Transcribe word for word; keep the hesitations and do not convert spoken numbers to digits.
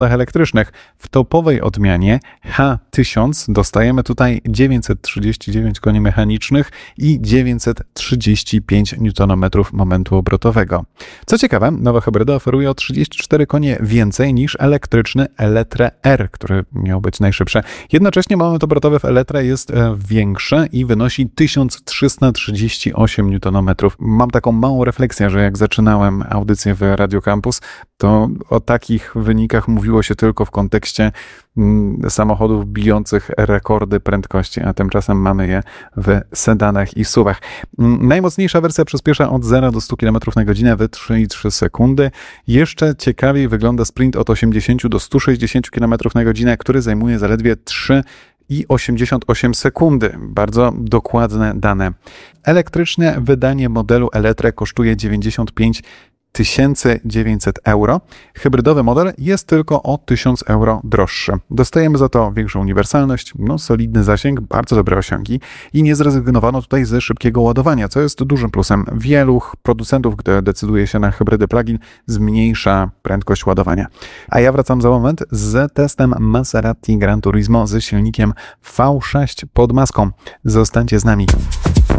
elektrycznych. W topowej odmianie H tysiąc dostajemy tutaj dziewięćset trzydzieści dziewięć koni mechanicznych i dziewięćset trzydzieści pięć niutonometrów momentu obrotowego. Co ciekawe, nowa hybryda oferuje o trzydzieści cztery konie więcej niż elektryczny Eletre R, który miał być najszybszy. Jednocześnie moment obrotowy w Eletre jest większy i wynosi tysiąc trzysta trzydzieści osiem niutonometrów. Mam taką małą refleksję, że jak zaczynałem audycję w Radio Campus, to o takich wynikach mówiło się tylko w kontekście mm, samochodów bijących rekordy prędkości, a tymczasem mamy je w sedanach i suwach. Mm, najmocniejsza wersja przyspiesza od zera do stu kilometrów na godzinę w trzy i trzy sekundy. Jeszcze ciekawiej wygląda sprint od osiemdziesięciu do stu sześćdziesięciu kilometrów na godzinę, który zajmuje zaledwie trzy i osiemdziesiąt osiem sekundy. Bardzo dokładne dane. Elektryczne wydanie modelu Eletre kosztuje dziewięćdziesiąt pięć tysięcy dziewięćset euro. Hybrydowy model jest tylko o tysiąc euro droższy. Dostajemy za to większą uniwersalność, no, solidny zasięg, bardzo dobre osiągi i nie zrezygnowano tutaj ze szybkiego ładowania, co jest dużym plusem. Wielu producentów, gdy decyduje się na hybrydy plug-in, zmniejsza prędkość ładowania. A ja wracam za moment z testem Maserati Gran Turismo ze silnikiem V sześć pod maską. Zostańcie z nami.